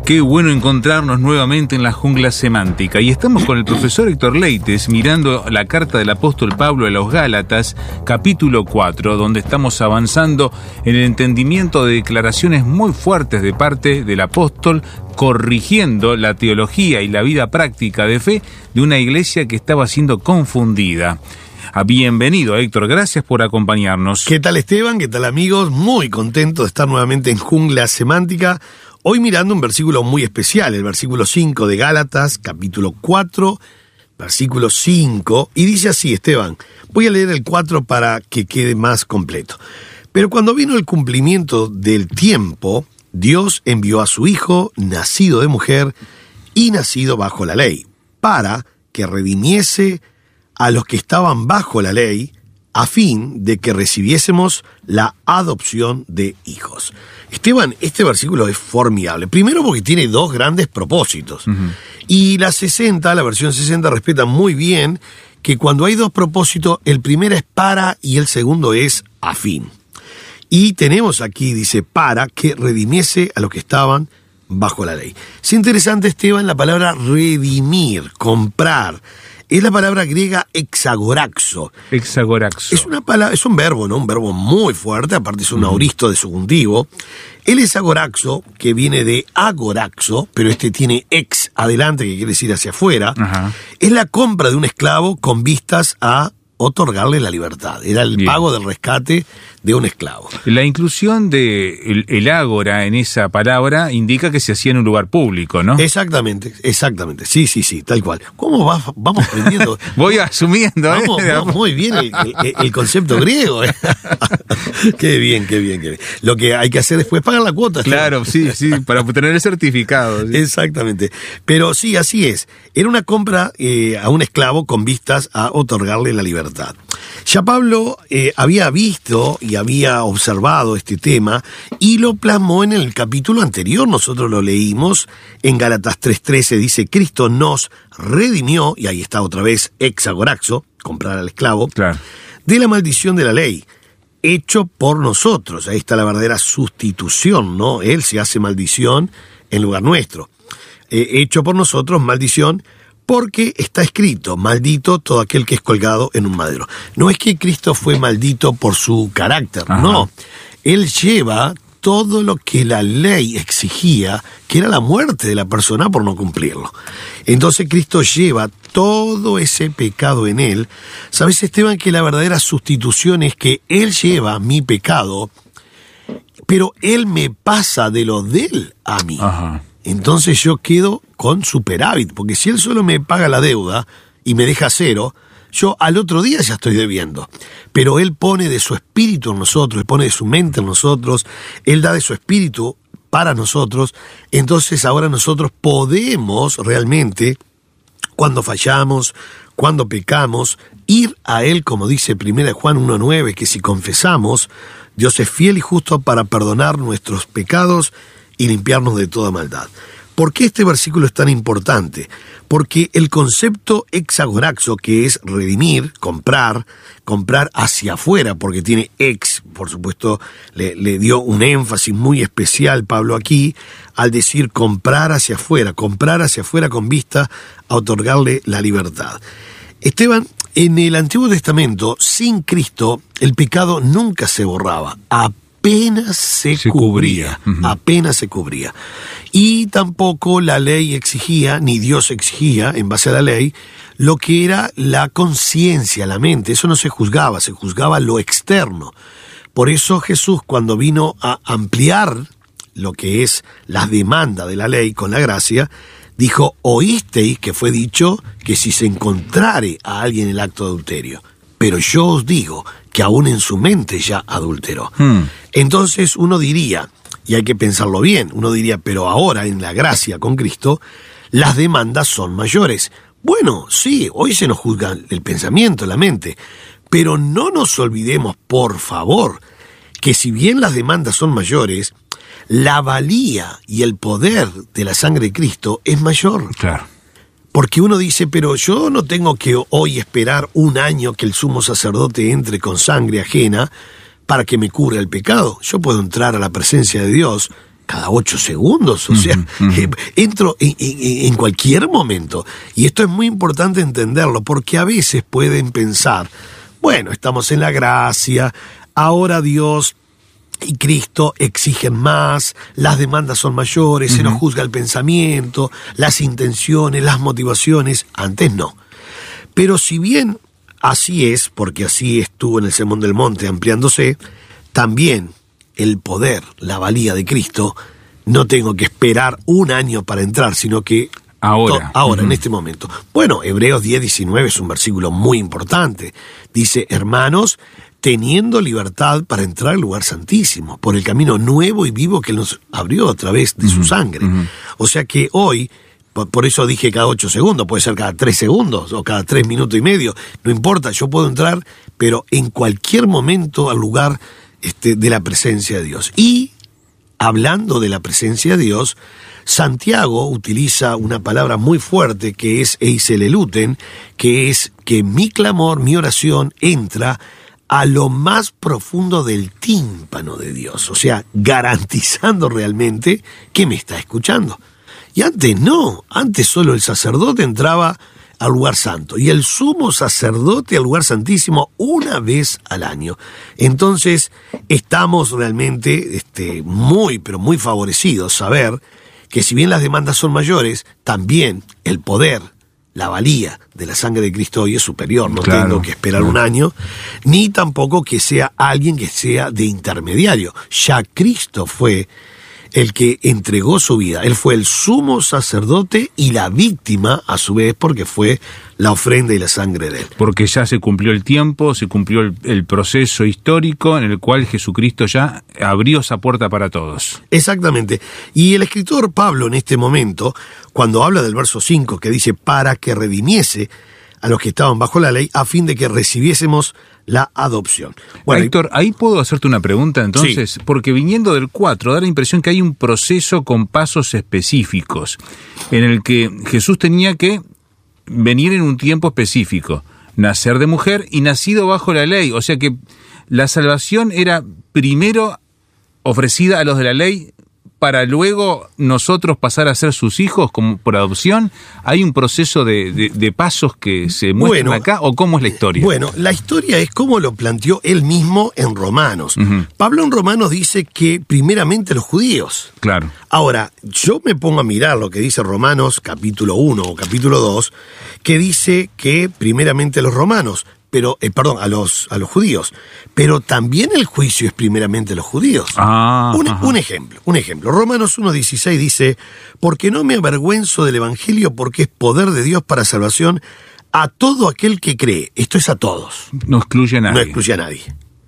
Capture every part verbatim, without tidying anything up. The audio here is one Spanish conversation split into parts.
Qué bueno encontrarnos nuevamente en la jungla semántica. Y estamos con el profesor Héctor Leites mirando la carta del apóstol Pablo a los Gálatas, capítulo cuatro, donde estamos avanzando en el entendimiento de declaraciones muy fuertes de parte del apóstol, corrigiendo la teología y la vida práctica de fe de una iglesia que estaba siendo confundida. Bienvenido, Héctor, gracias por acompañarnos. ¿Qué tal, Esteban? ¿Qué tal, amigos? Muy contento de estar nuevamente en Jungla Semántica. Hoy mirando un versículo muy especial, el versículo cinco de Gálatas, capítulo cuatro, versículo cinco, y dice así, Esteban, voy a leer el cuatro para que quede más completo. Pero cuando vino el cumplimiento del tiempo, Dios envió a su Hijo, nacido de mujer y nacido bajo la ley, para que redimiese a los que estaban bajo la ley, a fin de que recibiésemos la adopción de hijos. Esteban, este versículo es formidable. Primero porque tiene dos grandes propósitos. Uh-huh. Y la sesenta, la versión sesenta, respeta muy bien que cuando hay dos propósitos, el primero es para y el segundo es a fin. Y tenemos aquí, dice, para que redimiese a los que estaban bajo la ley. Es interesante, Esteban, la palabra redimir, comprar. Es la palabra griega exagoraxo. Exagoraxo. Es una palabra, es un verbo, ¿no? Un verbo muy fuerte, aparte es un auristo de subjuntivo. El exagoraxo, que viene de agoraxo, pero este tiene ex adelante, que quiere decir hacia afuera, uh-huh. Es la compra de un esclavo con vistas a otorgarle la libertad. Era el Bien. pago del rescate de un esclavo. La inclusión de el, el ágora en esa palabra indica que se hacía en un lugar público, ¿no? Exactamente, exactamente. Sí, sí, sí, tal cual. ¿Cómo va, vamos aprendiendo? Voy asumiendo, ¿eh? Vamos, vamos muy bien el, el, el concepto griego, ¿eh? Qué bien, qué bien, qué bien. Lo que hay que hacer después es pagar la cuota. Claro, sí, sí, para tener el certificado. ¿Sí? Exactamente. Pero sí, así es. Era una compra eh, a un esclavo con vistas a otorgarle la libertad. Ya Pablo eh, había visto y había observado este tema y lo plasmó en el capítulo anterior. Nosotros lo leímos en Gálatas tres trece, dice, Cristo nos redimió, y ahí está otra vez exagoraxo, comprar al esclavo, claro, de la maldición de la ley, hecho por nosotros. Ahí está la verdadera sustitución, ¿no? Él se hace maldición en lugar nuestro. Eh, hecho por nosotros, maldición, porque está escrito, maldito todo aquel que es colgado en un madero. No es que Cristo fue maldito por su carácter, Ajá. no. Él lleva todo lo que la ley exigía, que era la muerte de la persona por no cumplirlo. Entonces Cristo lleva todo ese pecado en él. ¿Sabes, Esteban, que la verdadera sustitución es que Él lleva mi pecado, pero Él me pasa de lo de Él a mí? Ajá. Entonces yo quedo con superávit, porque si Él solo me paga la deuda y me deja cero, yo al otro día ya estoy debiendo. Pero Él pone de su espíritu en nosotros, Él pone de su mente en nosotros, Él da de su espíritu para nosotros. Entonces ahora nosotros podemos realmente, cuando fallamos, cuando pecamos, ir a Él, como dice primera de Juan uno nueve, que si confesamos, Dios es fiel y justo para perdonar nuestros pecados y limpiarnos de toda maldad. ¿Por qué este versículo es tan importante? Porque el concepto exagoraxo, que es redimir, comprar, comprar hacia afuera, porque tiene ex, por supuesto, le, le dio un énfasis muy especial Pablo aquí, al decir comprar hacia afuera, comprar hacia afuera con vista a otorgarle la libertad. Esteban, en el Antiguo Testamento, sin Cristo, el pecado nunca se borraba, apenas se, se cubría, cubría. Uh-huh. apenas se cubría. Y tampoco la ley exigía, ni Dios exigía, en base a la ley, lo que era la conciencia, la mente. Eso no se juzgaba, se juzgaba lo externo. Por eso Jesús, cuando vino a ampliar lo que es la demanda de la ley con la gracia, dijo, oísteis que fue dicho que si se encontrare a alguien en el acto de adulterio, pero yo os digo que aún en su mente ya adulteró. Hmm. Entonces uno diría, y hay que pensarlo bien, uno diría, pero ahora en la gracia con Cristo, las demandas son mayores. Bueno, sí, hoy se nos juzga el pensamiento, la mente, pero no nos olvidemos, por favor, que si bien las demandas son mayores, la valía y el poder de la sangre de Cristo es mayor. Claro. Porque uno dice, pero yo no tengo que hoy esperar un año que el sumo sacerdote entre con sangre ajena para que me cubra el pecado. Yo puedo entrar a la presencia de Dios cada ocho segundos, o sea, uh-huh, uh-huh. eh, entro en, en, en cualquier momento. Y esto es muy importante entenderlo, porque a veces pueden pensar, bueno, estamos en la gracia, ahora Dios y Cristo exigen más, las demandas son mayores, uh-huh. se nos juzga el pensamiento, las intenciones, las motivaciones. Antes no. Pero si bien así es, porque así estuvo en el Sermón del Monte ampliándose, también el poder, la valía de Cristo, no tengo que esperar un año para entrar, sino que ahora, to, ahora uh-huh. en este momento. Bueno, Hebreos diez diecinueve es un versículo muy importante. Dice, hermanos, teniendo libertad para entrar al lugar santísimo, por el camino nuevo y vivo que Él nos abrió a través de uh-huh. su sangre. Uh-huh. O sea que hoy, por, por eso dije cada ocho segundos, puede ser cada tres segundos o cada tres minutos y medio, no importa, yo puedo entrar, pero en cualquier momento al lugar este, de la presencia de Dios. Y hablando de la presencia de Dios, Santiago utiliza una palabra muy fuerte que es eiseleluten, que es que mi clamor, mi oración entra a lo más profundo del tímpano de Dios, o sea, garantizando realmente que me está escuchando. Y antes no, antes solo el sacerdote entraba al lugar santo y el sumo sacerdote al lugar santísimo una vez al año. Entonces estamos realmente este, muy, pero muy favorecidos saber que si bien las demandas son mayores, también el poder, la valía de la sangre de Cristo hoy es superior. No claro, tengo que esperar claro. un año, ni tampoco que sea alguien que sea de intermediario. Ya Cristo fue el que entregó su vida. Él fue el sumo sacerdote y la víctima a su vez, porque fue la ofrenda y la sangre de Él. Porque ya se cumplió el tiempo, se cumplió el, el proceso histórico en el cual Jesucristo ya abrió esa puerta para todos. Exactamente. Y el escritor Pablo en este momento, cuando habla del verso cinco, que dice, para que redimiese a los que estaban bajo la ley, a fin de que recibiésemos la adopción. Bueno, Héctor, ahí puedo hacerte una pregunta entonces, sí. porque viniendo del cuatro da la impresión que hay un proceso con pasos específicos, en el que Jesús tenía que venir en un tiempo específico, nacer de mujer y nacido bajo la ley, o sea que la salvación era primero ofrecida a los de la ley, para luego nosotros pasar a ser sus hijos como por adopción. ¿Hay un proceso de, de, de pasos que se muestran bueno, acá o cómo es la historia? Bueno, la historia es como lo planteó él mismo en Romanos. Uh-huh. Pablo en Romanos dice que primeramente los judíos. Claro. Ahora, yo me pongo a mirar lo que dice Romanos capítulo uno o capítulo dos, que dice que primeramente los romanos, pero, eh, perdón, a los, a los judíos, pero también el juicio es primeramente a los judíos. Ah, un, un ejemplo, un ejemplo. Romanos uno dieciséis dice, porque no me avergüenzo del evangelio, porque es poder de Dios para salvación a todo aquel que cree. Esto es a todos. No excluye a nadie. No excluye a nadie.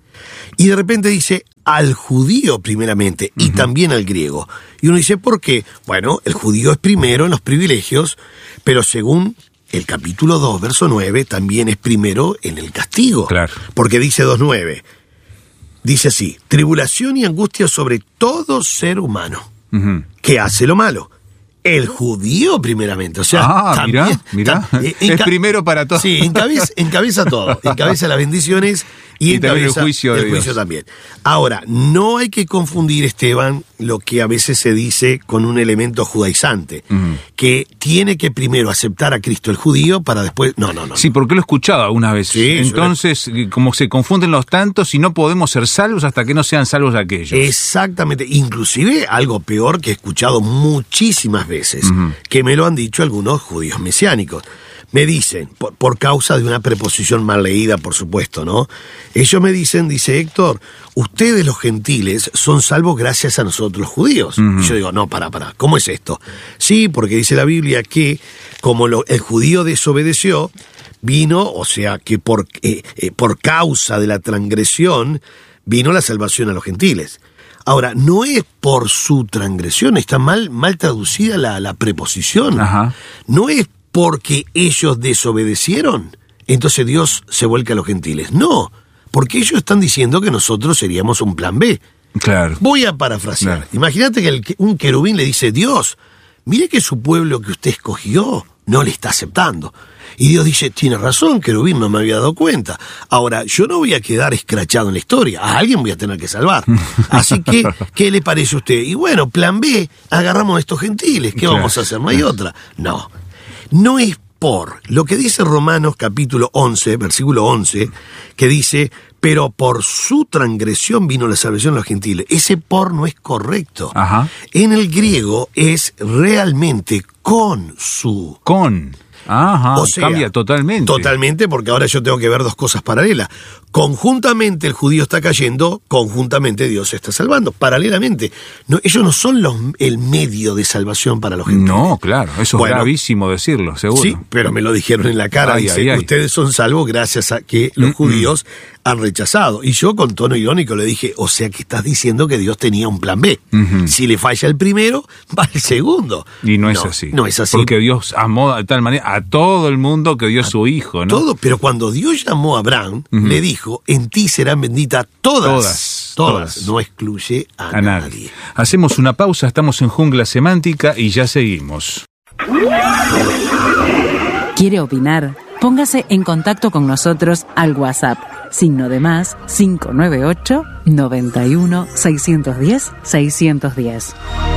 Y de repente dice, al judío primeramente, y uh-huh. también al griego. Y uno dice, ¿por qué? Bueno, el judío es primero en los privilegios, pero según el capítulo dos, verso nueve, también es primero en el castigo. Claro. Porque dice dos nueve, dice así, tribulación y angustia sobre todo ser humano uh-huh. que hace lo malo. El judío primeramente, o sea, ah, también, mirá, mirá. Tam, es primero para todos. Sí, encabeza, encabeza todo, encabeza las bendiciones y, y encabeza el juicio, el juicio también. Ahora, no hay que confundir, Esteban, lo que a veces se dice con un elemento judaizante, uh-huh. que tiene que primero aceptar a Cristo el judío para después... No, no, no. Sí, porque lo he escuchado algunas veces. Sí, entonces, le... como se confunden los tantos y no podemos ser salvos hasta que no sean salvos aquellos. Exactamente. Inclusive, algo peor que he escuchado muchísimas veces, uh-huh. que me lo han dicho algunos judíos mesiánicos. Me dicen, por, por causa de una preposición mal leída, por supuesto, ¿no? Ellos me dicen, dice Héctor, ustedes los gentiles son salvos gracias a nosotros los judíos. Uh-huh. Y yo digo, no, pará, pará, ¿cómo es esto? Sí, porque dice la Biblia que como lo, el judío desobedeció, vino, o sea, que por, eh, eh, por causa de la transgresión, vino la salvación a los gentiles. Ahora, no es por su transgresión, está mal, mal traducida la, la preposición. Ajá. No es porque ellos desobedecieron, entonces Dios se vuelca a los gentiles. No, porque ellos están diciendo que nosotros seríamos un plan B. Claro. Voy a parafrasear. Claro. Imagínate que el, un querubín le dice, Dios, mire que su pueblo que usted escogió no le está aceptando. Y Dios dice, tiene razón, querubín, no me había dado cuenta. Ahora, yo no voy a quedar escrachado en la historia, a alguien voy a tener que salvar. Así que, ¿qué le parece a usted? Y bueno, plan B, agarramos a estos gentiles, ¿qué claro, vamos a hacer? No hay claro. otra. No, no es por lo que dice Romanos capítulo once, versículo once, que dice, pero por su transgresión vino la salvación de los gentiles. Ese por no es correcto. Ajá. En el griego es realmente con su. Con. Ajá, o sea, cambia totalmente. Totalmente, porque ahora yo tengo que ver dos cosas paralelas. Conjuntamente el judío está cayendo, conjuntamente Dios se está salvando, paralelamente. No, ellos no son los, el medio de salvación para los gentiles. No, claro, eso bueno, es gravísimo decirlo, seguro. Sí, pero me lo dijeron en la cara. Ay, dice, ay, ay. ustedes son salvos gracias a que los mm, judíos mm. han rechazado. Y yo con tono irónico le dije, o sea que estás diciendo que Dios tenía un plan B. Mm-hmm. Si le falla el primero, va el segundo. Y no es no, así. No es así. Porque Dios amó de tal manera a todo el mundo que dio a su hijo, ¿no? Todo, pero cuando Dios llamó a Abraham, mm-hmm. le dijo, en ti serán benditas todas, todas, todas, todas. No excluye a, a nadie. nadie. Hacemos una pausa, estamos en Jungla Semántica y ya seguimos. ¿Quiere opinar? Póngase en contacto con nosotros al WhatsApp, signo de más cinco nueve ocho, noventa y uno, seiscientos diez, seiscientos diez.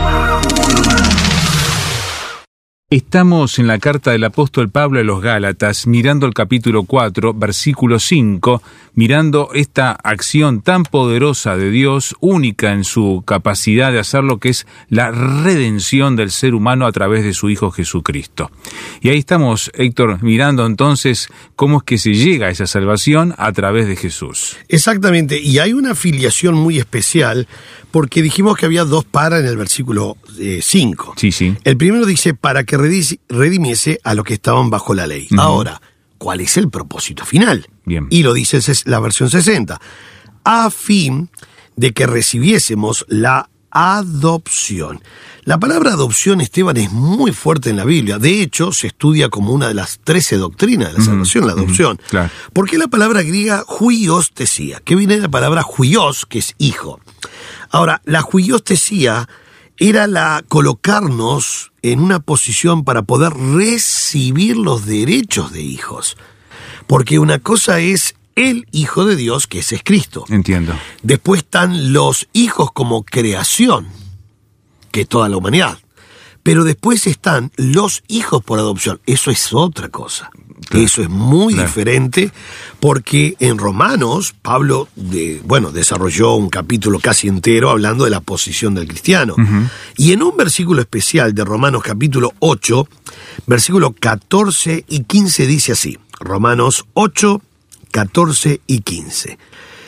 Estamos en la carta del apóstol Pablo a los Gálatas, mirando el capítulo cuatro, versículo cinco, mirando esta acción tan poderosa de Dios, única en su capacidad de hacer lo que es la redención del ser humano a través de su Hijo Jesucristo. Y ahí estamos, Héctor, mirando entonces cómo es que se llega a esa salvación a través de Jesús. Exactamente, y hay una filiación muy especial, porque dijimos que había dos para en el versículo cinco. Sí, sí. El primero dice, para que redimiese a los que estaban bajo la ley. Uh-huh. Ahora, ¿cuál es el propósito final? Bien. Y lo dice la versión sesenta. A fin de que recibiésemos la adopción. La palabra adopción, Esteban, es muy fuerte en la Biblia. De hecho, se estudia como una de las trece doctrinas de la salvación, uh-huh. la adopción. Uh-huh. Claro. Porque la palabra griega huiostesía, que viene de la palabra huios, que es hijo. Ahora, la huiostesía era la colocarnos en una posición para poder recibir los derechos de hijos. Porque una cosa es el Hijo de Dios, que ese es Cristo. Entiendo. Después están los hijos como creación, que es toda la humanidad. Pero después están los hijos por adopción. Eso es otra cosa. Claro, eso es muy claro. diferente, porque en Romanos Pablo de, bueno, desarrolló un capítulo casi entero hablando de la posición del cristiano. Uh-huh. Y en un versículo especial de Romanos capítulo ocho, versículo catorce y quince dice así, Romanos ocho, catorce y quince.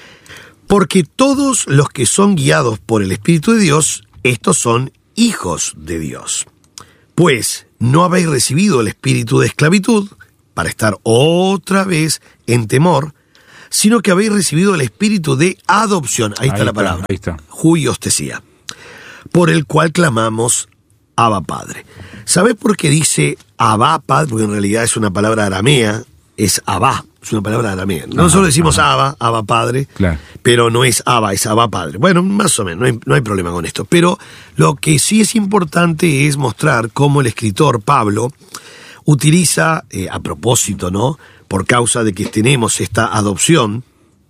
Porque todos los que son guiados por el Espíritu de Dios, estos son hijos de Dios. Pues no habéis recibido el espíritu de esclavitud, para estar otra vez en temor, sino que habéis recibido el espíritu de adopción. Ahí, ahí está la palabra. Ahí está. Huiostesía. Por el cual clamamos Abba Padre. ¿Sabes por qué dice Abba Padre? Porque en realidad es una palabra aramea, es Abba, es una palabra aramea. Nosotros ajá, decimos ajá. Abba, Abba Padre, claro. pero no es Abba, es Abba Padre. Bueno, más o menos, no hay, no hay problema con esto. Pero lo que sí es importante es mostrar cómo el escritor Pablo utiliza, eh, a propósito, ¿no?, por causa de que tenemos esta adopción,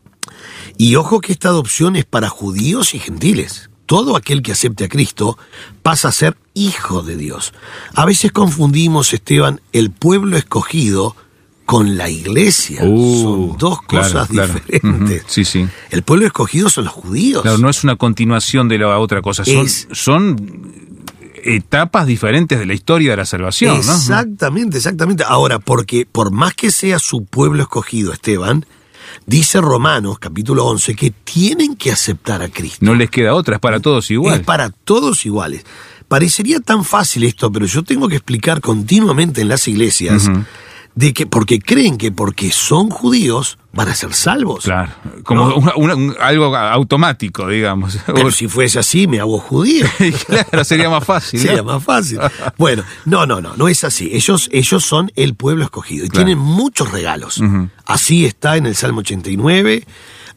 y ojo que esta adopción es para judíos y gentiles. Todo aquel que acepte a Cristo pasa a ser hijo de Dios. A veces confundimos, Esteban, el pueblo escogido con la iglesia. Uh, son dos claro, cosas claro. diferentes. Uh-huh. Sí, sí. El pueblo escogido son los judíos. Claro, no es una continuación de la otra cosa. Son, es, son etapas diferentes de la historia de la salvación, ¿no? Exactamente, exactamente. Ahora, porque por más que sea su pueblo escogido, Esteban, dice Romanos, capítulo once, que tienen que aceptar a Cristo. No les queda otra, es para todos igual. Es para todos iguales. Parecería tan fácil esto, pero yo tengo que explicar continuamente en las iglesias, uh-huh. de que porque creen que porque son judíos van a ser salvos. Claro, como ¿no? una, una, un, algo automático, digamos. Pero si fuese así, me hago judío. Claro, sería más fácil. Sería ¿no? más fácil. Bueno, no, no, no, no es así. Ellos, ellos son el pueblo escogido y claro. tienen muchos regalos. Uh-huh. Así está en el Salmo ochenta y nueve,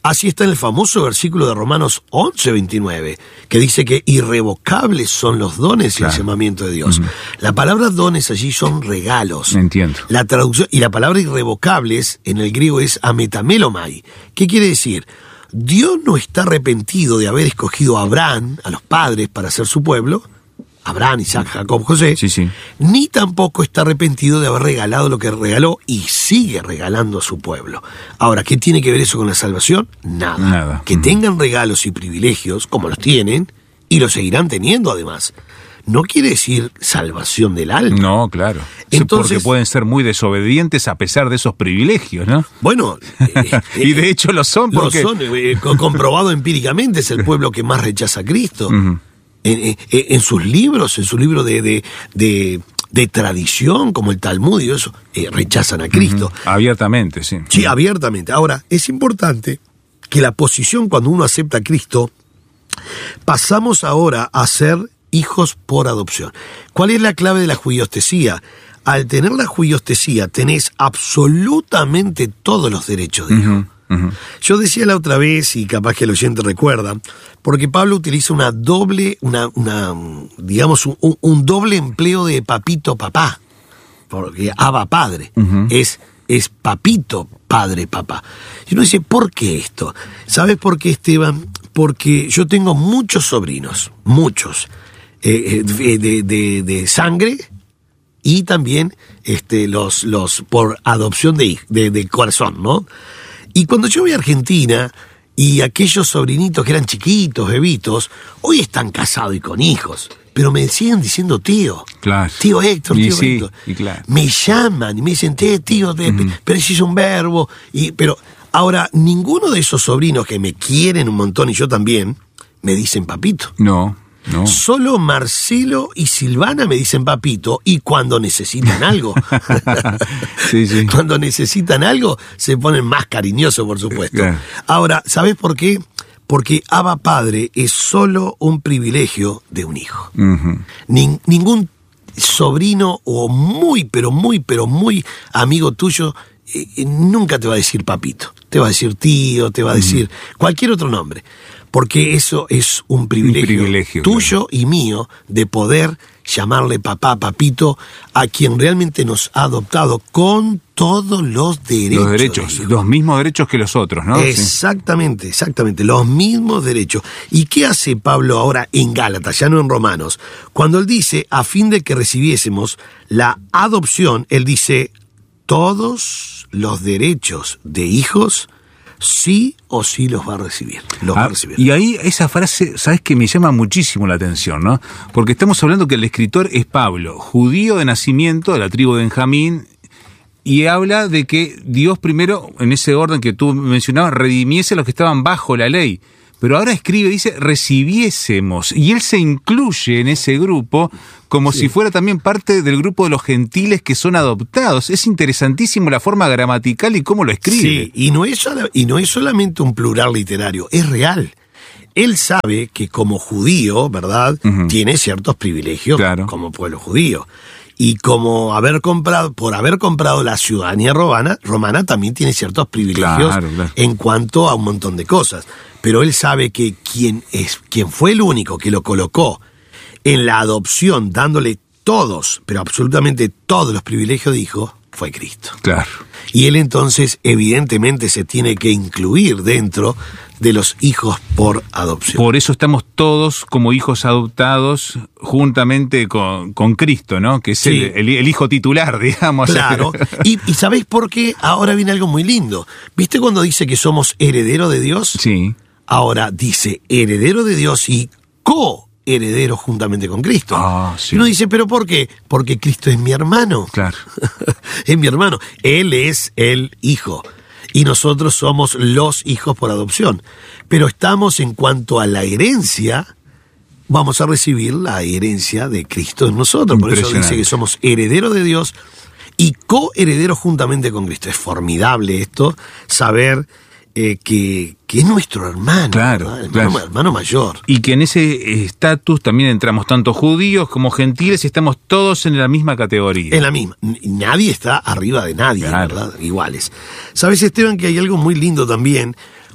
Así está en el famoso versículo de Romanos once veintinueve, que dice que irrevocables son los dones claro. y el llamamiento de Dios. Uh-huh. La palabra dones allí son regalos. Entiendo. La traducción, y la palabra irrevocables en el griego es ametamelomai. ¿Qué quiere decir? Dios no está arrepentido de haber escogido a Abraham, a los padres, para ser su pueblo, Abraham, Isaac, Jacob, José, sí, sí. ni tampoco está arrepentido de haber regalado lo que regaló y sigue regalando a su pueblo. Ahora, ¿qué tiene que ver eso con la salvación? Nada. Nada. Que Mm. tengan regalos y privilegios, como los tienen, y los seguirán teniendo además. No quiere decir salvación del alma. No, claro. Entonces, porque pueden ser muy desobedientes a pesar de esos privilegios, ¿no? Bueno, eh, y de hecho lo son porque... Lo son, eh, comprobado empíricamente, es el pueblo que más rechaza a Cristo. Uh-huh. En, en, en sus libros, en su libro de, de, de, de tradición, como el Talmud y eso, eh, rechazan a Cristo. Uh-huh. Abiertamente, sí. Sí, abiertamente. Ahora, es importante que la posición cuando uno acepta a Cristo, pasamos ahora a ser hijos por adopción. ¿Cuál es la clave de la judiostesía? Al tener la judiostesía, tenés absolutamente todos los derechos de hijo. Uh-huh. Uh-huh. Yo decía la otra vez, y capaz que el oyente recuerda, porque Pablo utiliza una doble, una, una digamos, un, un doble empleo de papito papá, porque Abba padre, uh-huh. es, es papito padre papá. Y uno dice, ¿por qué esto? ¿Sabes por qué, Esteban? Porque yo tengo muchos sobrinos, muchos, eh, de, de, de, de sangre y también este, los, los por adopción de, de, de corazón, ¿no? Y cuando yo voy a Argentina, y aquellos sobrinitos que eran chiquitos, bebitos, hoy están casados y con hijos, pero me siguen diciendo tío. Claro. Tío Héctor, y tío sí, Héctor. Y claro. Me llaman y me dicen, tío, tío, mm. pero ese es un verbo. Y, pero ahora, ninguno de esos sobrinos que me quieren un montón, y yo también, me dicen papito. No. No. Solo Marcelo y Silvana me dicen papito, y cuando necesitan algo, sí, sí. cuando necesitan algo, se ponen más cariñosos, por supuesto. Claro. Ahora, ¿sabes por qué? Porque Abba Padre es solo un privilegio de un hijo. Uh-huh. Nin, ningún sobrino o muy, pero muy, pero muy amigo tuyo eh, nunca te va a decir papito. Te va a decir tío, te va a decir uh-huh. cualquier otro nombre. Porque eso es un privilegio, un privilegio tuyo claro. y mío de poder llamarle papá, papito, a quien realmente nos ha adoptado con todos los derechos. Los derechos, los mismos derechos que los otros, ¿no? Exactamente, sí. exactamente, los mismos derechos. ¿Y qué hace Pablo ahora en Gálatas, ya no en Romanos? Cuando él dice, a fin de que recibiésemos la adopción, él dice, todos los derechos de hijos sí o sí los va a recibir. Los ah, va a recibir. Y ahí esa frase, ¿sabes qué? Me llama muchísimo la atención, ¿no? Porque estamos hablando que el escritor es Pablo, judío de nacimiento, de la tribu de Benjamín, y habla de que Dios primero, en ese orden que tú mencionabas, redimiese a los que estaban bajo la ley. Pero ahora escribe, dice, recibiésemos. Y él se incluye en ese grupo como sí. si fuera también parte del grupo de los gentiles que son adoptados. Es interesantísimo la forma gramatical y cómo lo escribe. Sí, y no es, sola, y no es solamente un plural literario, es real. Él sabe que como judío, ¿verdad?, uh-huh. tiene ciertos privilegios claro. como pueblo judío. Y como haber comprado, por haber comprado la ciudadanía romana, romana también tiene ciertos privilegios claro, claro. en cuanto a un montón de cosas. Pero él sabe que quien es, quien fue el único que lo colocó en la adopción, dándole todos, pero absolutamente todos los privilegios de hijo, fue Cristo. Claro. Y él entonces, evidentemente, se tiene que incluir dentro de los hijos por adopción. Por eso estamos todos como hijos adoptados juntamente con, con Cristo, ¿no? Que es sí. el, el, el hijo titular, digamos. Claro. Y, y ¿sabéis por qué? Ahora viene algo muy lindo. ¿Viste cuando dice que somos herederos de Dios? Sí. Ahora dice heredero de Dios y co-heredero juntamente con Cristo. Ah, sí. Y uno dice, ¿pero por qué? Porque Cristo es mi hermano. Claro. Es mi hermano. Él es el hijo. Y nosotros somos los hijos por adopción. Pero estamos en cuanto a la herencia, vamos a recibir la herencia de Cristo en nosotros. Por eso dice que somos herederos de Dios y coherederos juntamente con Cristo. Es formidable esto, saber eh, que, que es nuestro hermano, claro, el claro. hermano, hermano mayor. Y que en ese estatus también entramos tanto judíos como gentiles y estamos todos en la misma categoría. En la misma. Nadie está arriba de nadie, claro. ¿verdad? Iguales. ¿Sabes, Esteban, que hay algo muy lindo también?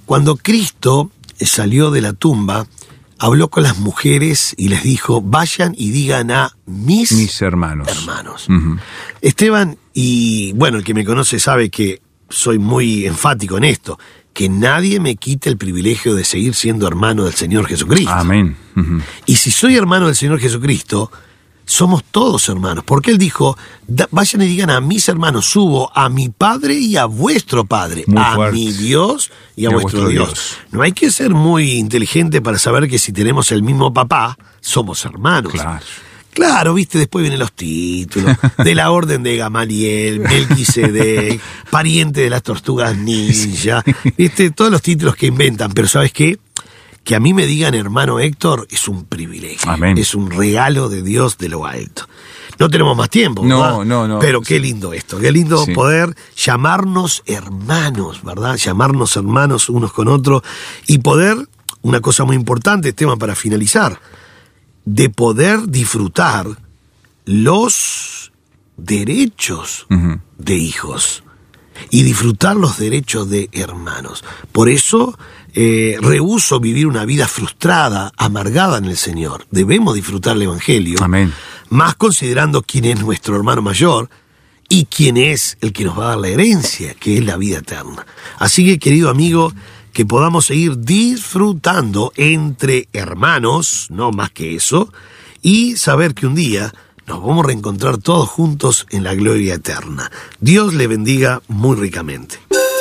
Cuando Cristo salió de la tumba, habló con las mujeres y les dijo, vayan y digan a mis, mis hermanos. hermanos. Uh-huh. Esteban, y bueno, el que me conoce sabe que soy muy enfático en esto, que nadie me quite el privilegio de seguir siendo hermano del Señor Jesucristo. Amén. Uh-huh. Y si soy hermano del Señor Jesucristo, somos todos hermanos, porque Él dijo, vayan y digan a mis hermanos, subo a mi Padre y a vuestro Padre, muy a fuerte. mi Dios y a, y a vuestro, vuestro Dios. Dios. No hay que ser muy inteligente para saber que si tenemos el mismo papá, somos hermanos. Claro. Claro, viste, después vienen los títulos, de la orden de Gamaliel, Melquisedec, pariente de las tortugas ninja, viste, todos los títulos que inventan, pero ¿sabes qué? Que a mí me digan hermano Héctor es un privilegio. Amén. Es un regalo de Dios de lo alto. No tenemos más tiempo, ¿verdad? No, no, no. Pero qué lindo esto, qué lindo sí. poder llamarnos hermanos, ¿verdad? Llamarnos hermanos unos con otros y poder, una cosa muy importante, tema para finalizar, de poder disfrutar los derechos uh-huh. de hijos y disfrutar los derechos de hermanos. Por eso eh, rehúso vivir una vida frustrada, amargada en el Señor. Debemos disfrutar el Evangelio. Amén. Más considerando quién es nuestro hermano mayor y quién es el que nos va a dar la herencia, que es la vida eterna. Así que, querido amigo, que podamos seguir disfrutando entre hermanos, no más que eso, y saber que un día nos vamos a reencontrar todos juntos en la gloria eterna. Dios le bendiga muy ricamente.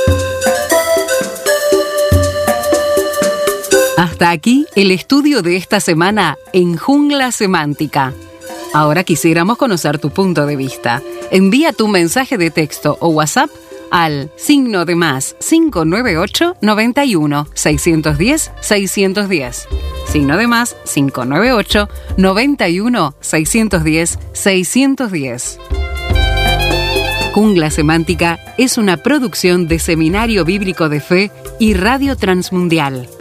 Hasta aquí el estudio de esta semana en Jungla Semántica. Ahora quisiéramos conocer tu punto de vista. Envía tu mensaje de texto o WhatsApp al signo de más cinco nueve ocho, noventa y uno, seiscientos diez, seiscientos diez. Signo de más cinco nueve ocho, noventa y uno, seiscientos diez, seiscientos diez. Jungla Semántica es una producción de Seminario Bíblico de Fe y Radio Transmundial.